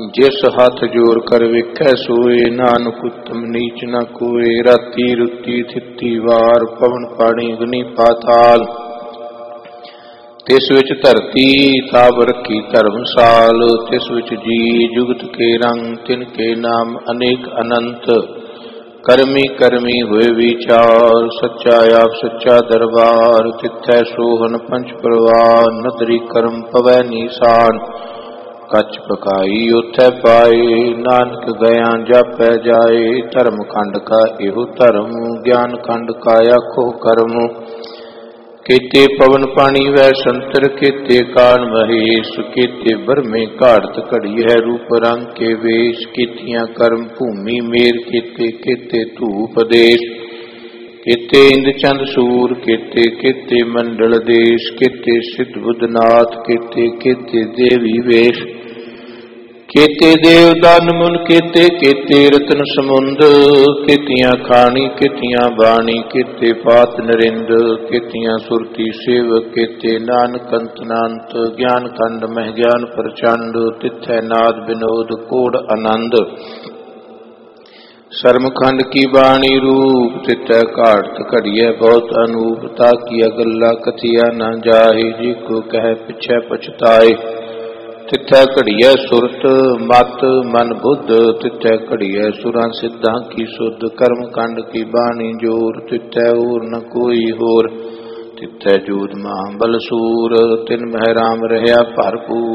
जिस हाथ जोर कर वेखै सोए, नानक उत्तम नीच न कोय। राती रुती थिती वार, पवन पाणी अग्नि पाताल। तिस विच धरती ताप रखी धर्मसाल। तिस विच जी जुगत के रंग, तिनके नाम अनेक अनंत। करमी करमी हुए विचार, सच्चा आप सच्चा दरबार। तिथै सोहन पंच परवार, नदरी करम पवै निशान। कच पकाई उथै पाए, नानक गया जापै जाए। धर्म खंड का एहो धर्म, ज्ञान खंड का आखो कर्म। केते पवन पानी वै संतर, केते कान महेश। केते बरमे घाड़त घड़ी है, रूप रंग के वेश। केतियां कर्म भूमि मेर, केते केते धूप देश। केते इंद चंद सूर, केते केते मंडल देश। केते सिद्ध बुद्धनाथ, केते केते देवी वेश। केते देव दान मुन, केते केते रतन समुंद। केतियां खानी केतियां बाणी, केते पात नरिंद। केतियां सुरती सेवक, केते नानक अंत नांत। ज्ञान खंड मह ज्ञान प्रचंड, तिथै नाद विनोद कोड आनंद। शर्म खंड की बाणी रूप, तिथै घाड़त घड़िए बहुत अनूप। ताकिया गल्ला कथिया न जाहे, जी को कह पिछै पछताए। तिथै घड़िए सुरत मत मन बुद्ध, तिथै घड़िए सुरां सिद्धां की सुध। कर्म खंड की बाणी जोर, तिथै और न कोई होर। तिथै जोध महाबल सूर, तिन मह राम रहया भरपूर।